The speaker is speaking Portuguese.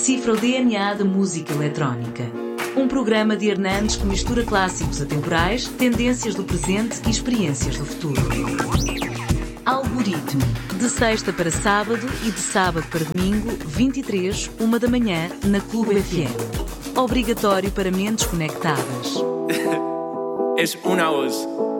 decifra o DNA da música eletrónica. Um programa de Hernandes que mistura clássicos atemporais, tendências do presente e experiências do futuro. Algoritmo, de sexta para sábado e de sábado para domingo, 23, 1 da manhã, na Clube FM. Obrigatório para mentes conectadas. Es una voz.